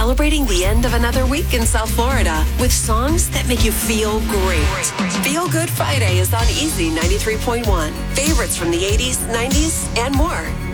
celebrating the end of another week in South Florida with songs that make you feel great. Feel Good Friday is on Easy 93.1. Favorites from the 80s, 90s, and more.